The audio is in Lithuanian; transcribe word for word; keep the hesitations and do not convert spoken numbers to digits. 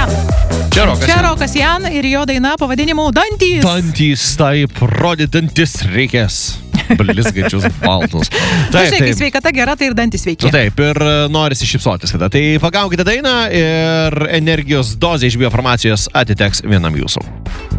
Jan. Čia Rokas Čia Jan. Rokas Jan ir jo daina pavadinimu Dantys. Dantys, taip, rodyti dantis reikės. Blizgančius baltus. Taip, taip. Kai sveikata gera, tai ir dantys veikia. Taip, ir norisi šypsotis tada. Tai pagaukite dainą ir energijos dozė iš biofarmacijos atiteks vienam jūsų.